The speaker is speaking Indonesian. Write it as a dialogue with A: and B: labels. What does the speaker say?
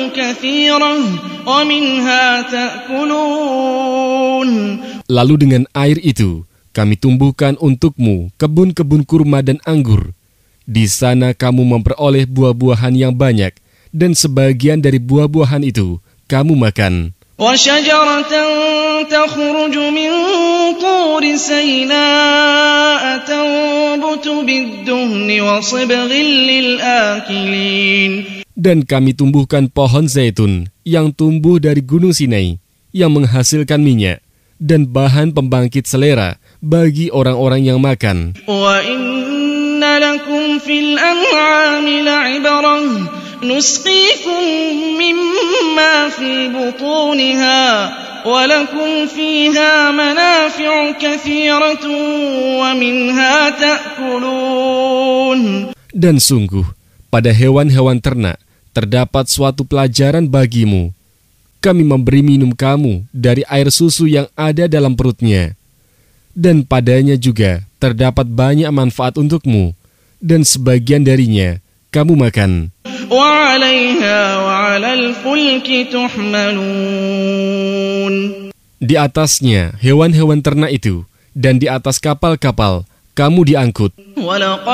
A: Lalu dengan air itu, kami tumbuhkan untukmu kebun-kebun kurma dan anggur. Di sana kamu memperoleh buah-buahan yang banyak, dan sebagian dari buah-buahan itu kamu makan. Dan kami tumbuhkan pohon zaitun yang tumbuh dari Gunung Sinai, yang menghasilkan minyak dan bahan pembangkit selera bagi orang-orang yang makan.
B: نسقيكم مما في بطونها ولكم فيها منافع كثيرة ومنها تأكلون.
A: Dan sungguh, pada hewan-hewan ternak terdapat suatu pelajaran bagimu. Kami memberi minum kamu dari air susu yang ada dalam perutnya. Dan padanya juga terdapat banyak manfaat untukmu, dan sebagian darinya kamu makan. Di atasnya hewan-hewan ternak itu, dan di atas kapal-kapal kamu diangkut.